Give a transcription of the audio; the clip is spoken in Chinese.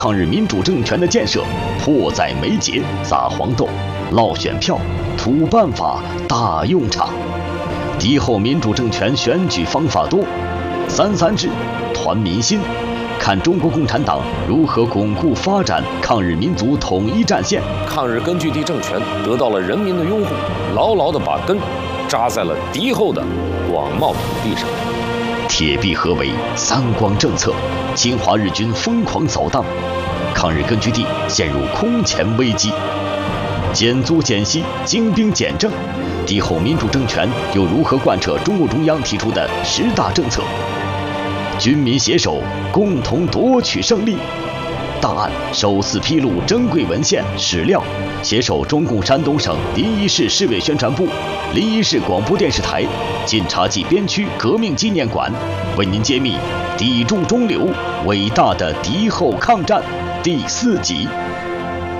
抗日民主政权的建设迫在眉睫，撒黄豆、捞选票、土办法大用场。敌后民主政权选举方法多，三三制、团民心，看中国共产党如何巩固发展抗日民族统一战线。 抗日根据地政权得到了人民的拥护，牢牢地把根扎在了敌后的广袤土地上。 铁壁合围，三光政策，侵华日军疯狂扫荡，抗日根据地陷入空前危机。减租减息，精兵简政，敌后民主政权又如何贯彻中共中央提出的10大政策？军民携手，共同夺取胜利。档案首次披露珍贵文献史料，携手中共山东省临沂市市委宣传部、临沂市广播电视台、晋察冀边区革命纪念馆，为您揭秘砥柱中流伟大的敌后抗战第4集。